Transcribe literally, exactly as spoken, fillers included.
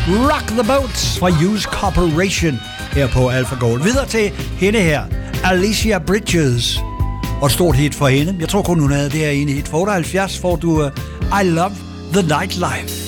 Rock the Boat fra Use Corporation her på Alpha Gold. Videre til hende her, Alicia Bridges. Og et stort hit for hende. Jeg tror kun, hun havde det her ene hit. For otteoghalvfjerds får du uh, I Love the Nightlife.